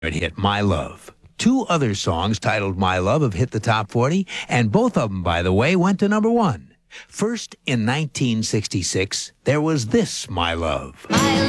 hit My Love. Two other songs titled My Love have hit the top 40, and both of them, by the way, went to number one. First, in 1966, there was this My Love. My